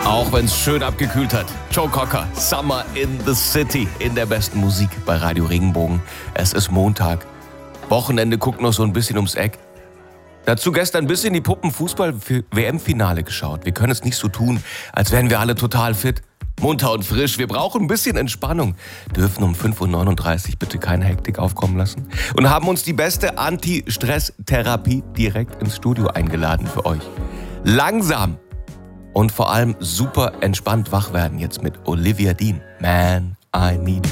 Auch wenn es schön abgekühlt hat. Joe Cocker, Summer in the City, in der besten Musik bei Radio Regenbogen. Es ist Montag. Wochenende guckt noch so ein bisschen ums Eck. Dazu gestern ein bisschen die Puppenfußball-WM-Finale geschaut. Wir können es nicht so tun, als wären wir alle total fit. Munter und frisch. Wir brauchen ein bisschen Entspannung. Dürfen um 5.39 Uhr bitte keine Hektik aufkommen lassen. Und haben uns die beste Anti-Stress-Therapie direkt ins Studio eingeladen für euch. Langsam und vor allem super entspannt wach werden jetzt mit Olivia Dean. Man, I Need